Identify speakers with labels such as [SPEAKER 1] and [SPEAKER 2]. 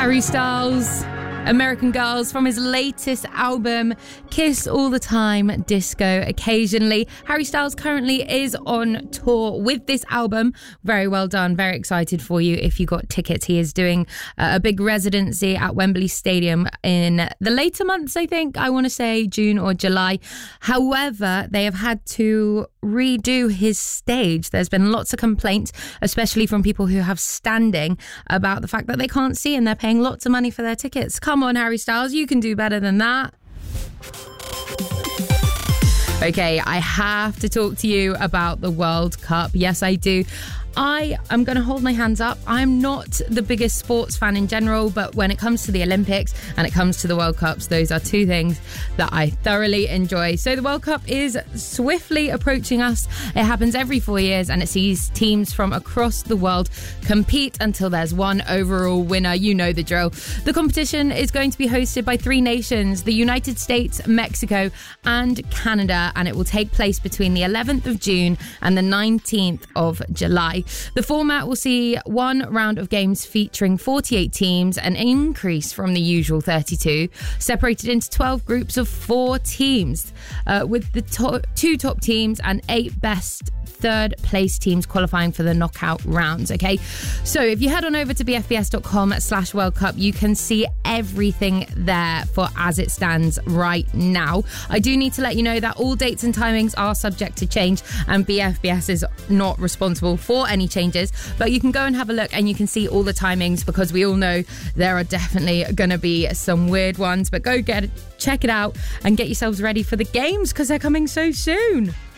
[SPEAKER 1] Harry Styles, American Girls, from his latest album, Kiss All the Time, Disco Occasionally. Harry Styles currently is on tour with this album. Very well done. Very excited for you if you got tickets. He is doing a big residency at Wembley Stadium in the later months, I think. I want to say June or July. However, they have had to redo his stage. There's been lots of complaints, especially from people who have standing, about the fact that they can't see and they're paying lots of money for their tickets. Come on, Harry Styles, you can do better than that. Okay, I have to talk to you about the World Cup. Yes, I do. I am going to hold my hands up. I'm not the biggest sports fan in general, but when it comes to the Olympics and it comes to the World Cups, those are two things that I thoroughly enjoy. So the World Cup is swiftly approaching us. It happens every 4 years and it sees teams from across the world compete until there's one overall winner. You know the drill. The competition is going to be hosted by three nations, the United States, Mexico and Canada, and it will take place between the 11th of June and the 19th of July. The format will see one round of games featuring 48 teams, an increase from the usual 32, separated into 12 groups of 4 teams, with the two top teams and 8 best third place teams qualifying for the knockout rounds. Okay, so if you head on over to bfbs.com/World Cup, you can see everything there for as it stands right now. I do need to let you know that all dates and timings are subject to change, and BFBS is not responsible for any changes, but you can go and have a look and you can see all the timings, because we all know there are definitely going to be some weird ones. But go check it out and get yourselves ready for the games, because they're coming so soon.